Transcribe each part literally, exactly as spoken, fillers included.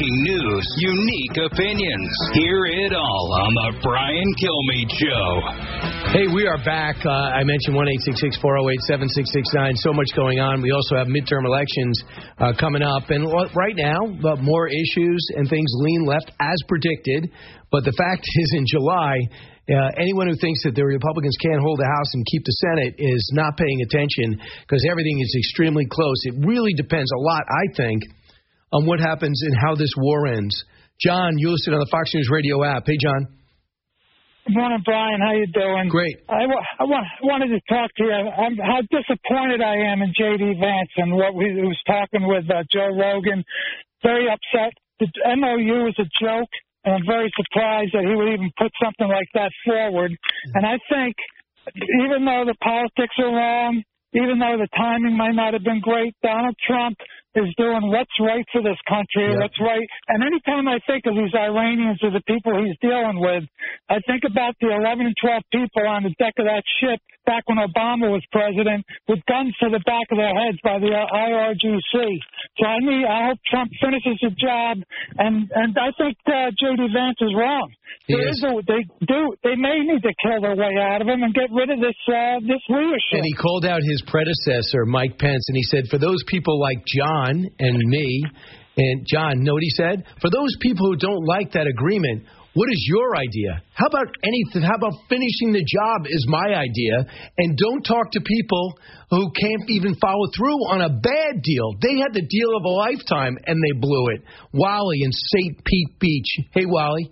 breaking news, unique opinions. Hear it all on the Brian Kilmeade Show. Hey, we are back. Uh, I mentioned one eight six six, four oh eight, seven six six nine. So much going on. We also have midterm elections uh, coming up. And right now, uh, more issues and things lean left as predicted. But the fact is, in July, uh, anyone who thinks that the Republicans can't hold the House and keep the Senate is not paying attention, because everything is extremely close. It really depends a lot, I think, on what happens and how this war ends. John, you listen on the Fox News Radio app. Hey, John. Good morning, Brian. How you doing? Great. I, I, want, I wanted to talk to you. I'm, how disappointed I am in J D. Vance and what we he was talking with uh, Joe Rogan. Very upset. The M O U is a joke, and I'm very surprised that he would even put something like that forward. And I think, even though the politics are wrong, even though the timing might not have been great, Donald Trump is doing what's right for this country, yeah. what's right. And anytime I think of these Iranians or the people he's dealing with, I think about the eleven and twelve people on the deck of that ship back when Obama was president with guns to the back of their heads by the I R G C. So I mean, I hope Trump finishes the job, and, and I think uh, J D. Vance is wrong. There is a, they do. They may need to kill their way out of him and get rid of this uh, this leadership. And he called out his predecessor, Mike Pence, and he said, for those people like John and me, and John, know what he said? For those people who don't like that agreement, what is your idea? How about anything? How about finishing the job is my idea, and don't talk to people who can't even follow through on a bad deal. They had the deal of a lifetime, and they blew it. Wally in Saint Pete Beach. Hey, Wally.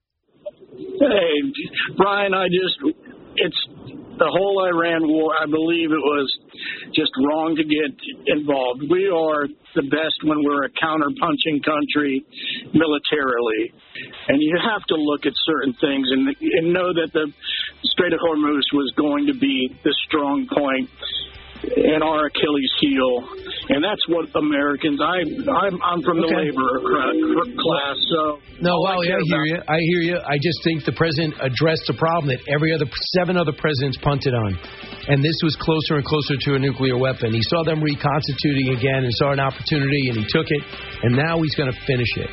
Hey, Brian, I just, it's the whole Iran war. I believe it was just wrong to get involved. We are the best when we're a counter-punching country militarily. And you have to look at certain things and, and know that the Strait of Hormuz was going to be the strong point and our Achilles heel. And that's what Americans, I, I'm, I'm from the okay. labor class, so... No, Wally, I, I hear you. I hear you. I just think the president addressed a problem that every other, seven other presidents punted on. And this was closer and closer to a nuclear weapon. He saw them reconstituting again and saw an opportunity, and he took it, and now he's going to finish it.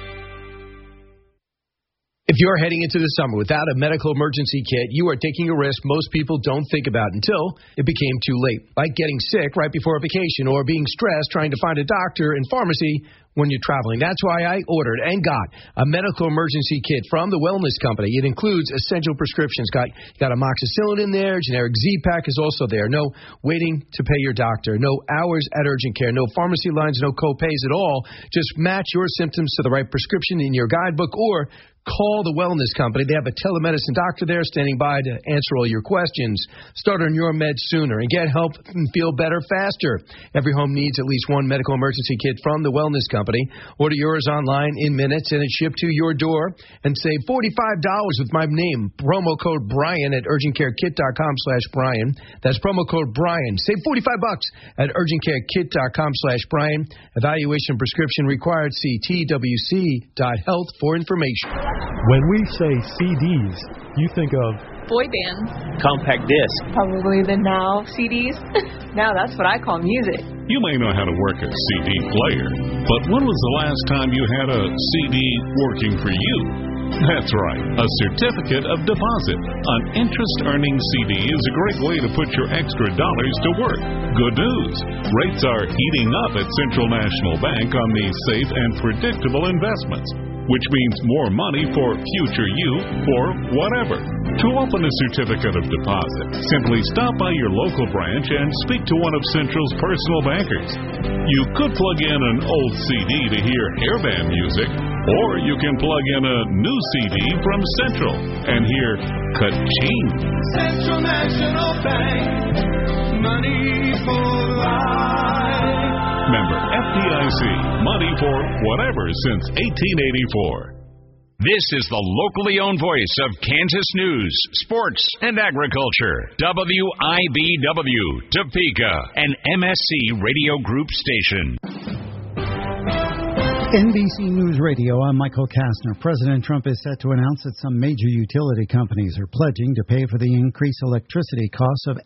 If you're heading into the summer without a medical emergency kit, you are taking a risk most people don't think about until it became too late. Like getting sick right before a vacation or being stressed trying to find a doctor and pharmacy when you're traveling. That's why I ordered and got a medical emergency kit from the Wellness Company. It includes essential prescriptions. Got, got amoxicillin in there. Generic Z-Pack is also there. No waiting to pay your doctor. No hours at urgent care. No pharmacy lines. No co-pays at all. Just match your symptoms to the right prescription in your guidebook or call the Wellness Company. They have a telemedicine doctor there standing by to answer all your questions. Start on your meds sooner and get help and feel better faster. Every home needs at least one medical emergency kit from the Wellness Company. Order yours online in minutes and it's shipped to your door. And save forty-five dollars with my name, promo code Brian at urgentcarekit.com slash Brian. That's promo code Brian. Save forty-five bucks at urgentcarekit.com slash Brian. Evaluation prescription required. See T W C dot health for information. When we say C Ds, you think of boy bands, compact disc, probably the Now C Ds. Now that's what I call music. You may know how to work a C D player, but when was the last time you had a C D working for you? That's right, a certificate of deposit. An interest-earning C D is a great way to put your extra dollars to work. Good news, rates are heating up at Central National Bank on these safe and predictable investments, which means more money for future you or whatever. To open a certificate of deposit, simply stop by your local branch and speak to one of Central's personal bankers. You could plug in an old C D to hear hairband music, or you can plug in a new C D from Central and hear ka-ching. Central National Bank, money for life. Member F D I C, money for whatever since eighteen eighty-four. This is the locally owned voice of Kansas news, sports, and agriculture. W I B W, Topeka, an M S C Radio Group station. N B C News Radio, I'm Michael Kastner. President Trump is set to announce that some major utility companies are pledging to pay for the increased electricity costs of